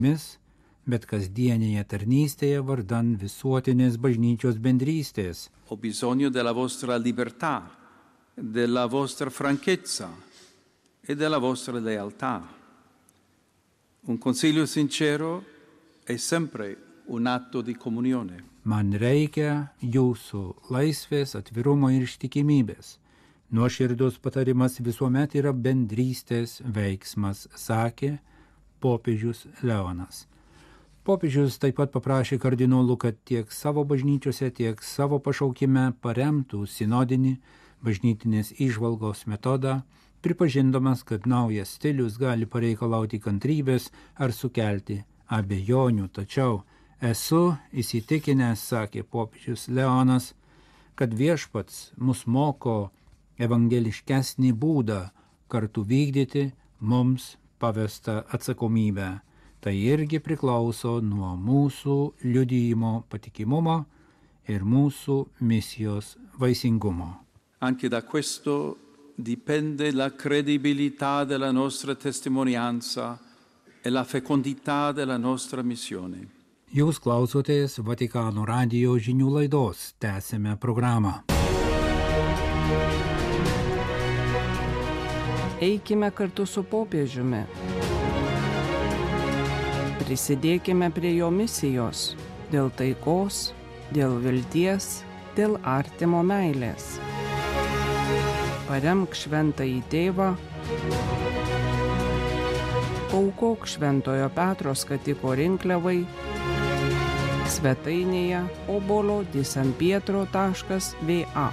bet kasdienėje tarnystėje vardan visuotinės bažnyčios bendrystės. Ho bisogno della vostra libertà, della vostra franchezza e della vostra lealtà. Un consiglio sincero è sempre un atto di comunione. Man reikia jūsų laisvės, atvirumo ir ištikimybės. Nuoširdus patarimas visuomet yra bendrystės veiksmas, sakė popiežius Leonas. Popiežius taip pat paprašė kardinolų, kad tiek savo bažnyčiose, tiek savo pašaukime paremtų sinodinį bažnytinės įžvalgos metodą, pripažindamas, kad naujas stilius gali pareikalauti kantrybės ar sukelti abejonių, tačiau esu įsitikinęs, sakė popiežius Leonas, kad viešpats mus moko evangeliškesnį būdą kartu vykdyti mums pavestą atsakomybę. Tai irgi priklauso nuo mūsų liudijimo patikimumo ir mūsų misijos vaisingumo. Anche da questo dipende la credibilità della nostra testimonianza e la fecondità della nostra missione. Jūs klausotės Vatikano radijo žinių laidos. Tęsime programą. Eikime kartu su popiežiumi. Prisidėkime prie jo misijos dėl taikos, dėl vilties, dėl artimo meilės. Paremk šventąjį tėvą, aukok Šventojo Petro skatiko rinkliavai svetainėje obolo.sanpietro.va.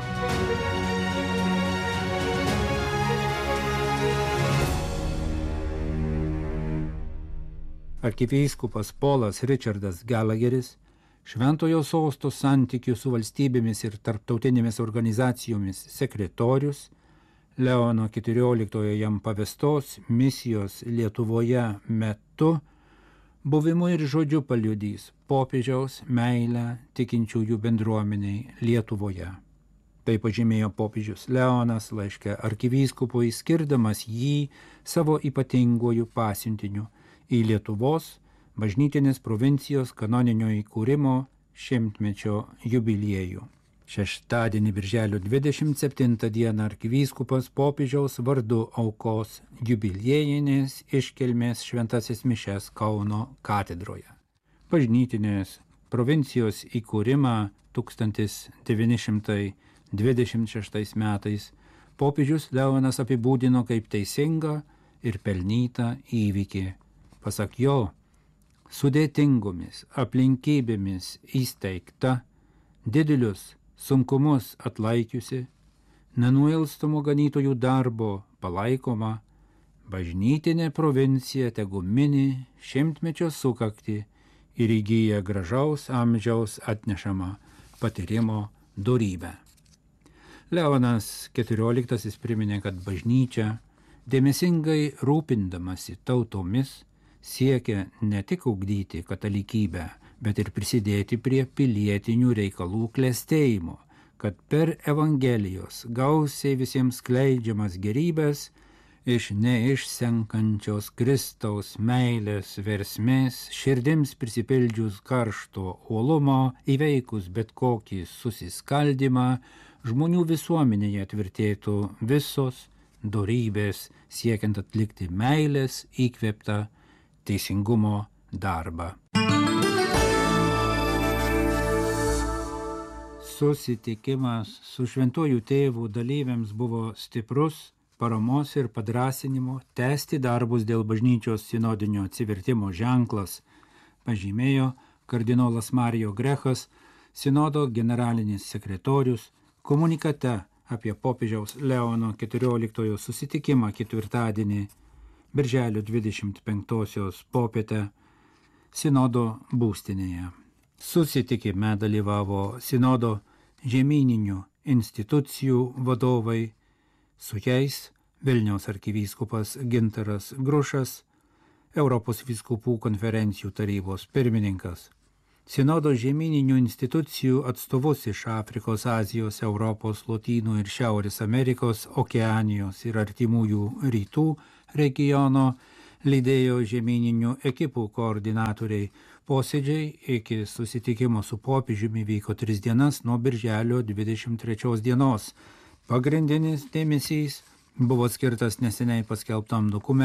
Arkivyskupas Polas Richardas Gallagheris, Šventojo Sosto santykių su valstybėmis ir tarptautinėmis organizacijomis sekretorius, Leono XIV jam pavestos misijos Lietuvoje metu buvimu ir žodžiu paliudys popiežiaus meilę tikinčiųjų bendruomeniai Lietuvoje. Tai pažymėjo popiežius Leonas laiške arkivyskupui, skirdamas jį savo ypatinguoju pasiuntiniu į Lietuvos bažnytinės provincijos kanoninio įkūrimo 100-mečio jubiliejų. Šeštadienį birželio 27 dieną arkivyskupas popiežiaus vardu aukos jubiliejinės iškilmės šventasis mišias Kauno katedroje. Bažnytinės provincijos įkūrimą 1926 metais popiežius Leonas apibūdino kaip teisingą ir pelnytą įvykį. Pasak jo, sudėtingomis aplinkybėmis įsteigta, didelius sunkumus atlaikiusi, nenuilstamo ganytojų darbo palaikoma, bažnytinė provincija tegu mini 100-mečio sukaktį ir įgyja gražaus amžiaus atnešamą patyrimo dorybę. Leonas XIV priminė, kad bažnyčia, dėmesingai rūpindamasi tautomis, siekia ne tik ugdyti katalikybę, bet ir prisidėti prie pilietinių reikalų klestėjimo, kad per Evangelijos gausiai visiems skleidžiamas gerybės iš neišsenkančios Kristaus meilės versmės, širdims prisipildžius karšto uolumo, įveikus bet kokį susiskaldimą, žmonių visuomenėje tvirtėtų visos dorybės, siekiant atlikti meilės įkvėptą teisingumo darbą. Susitikimas su šventuoju tėvu dalyviams buvo stiprus paramos ir padrasinimo tęsti darbus dėl bažnyčios sinodinio atsivertimo ženklas, pažymėjo kardinolas Mario Grechas, sinodo generalinis sekretorius, komunikate apie popiežiaus Leono XIV susitikimą ketvirtadienį, birželio 25 popietę, sinodo būstinėje. Susitikime dalyvavo sinodo žemyninių institucijų vadovai, su jais Vilniaus arkivyskupas Gintaras Grušas, Europos vyskupų konferencijų tarybos pirmininkas, sinodo žemyninių institucijų atstovus iš Afrikos, Azijos, Europos, Lotynų ir Šiaurės Amerikos, Okeanijos ir Artimųjų rytų regiono lydėjo žemyninių ekipų koordinatoriai. Posėdžiai iki susitikimo su popiežiumi vyko 3 dienas nuo birželio 23 dienos. Pagrindinis dėmesys buvo skirtas neseniai paskelbtam dokumentui